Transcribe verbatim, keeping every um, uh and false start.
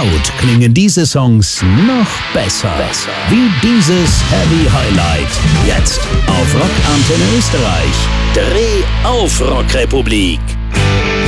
laut klingen diese Songs noch besser. besser. Wie dieses Heavy Highlight. Jetzt auf Rock Antenne Österreich. Dreh auf Rockrepublik.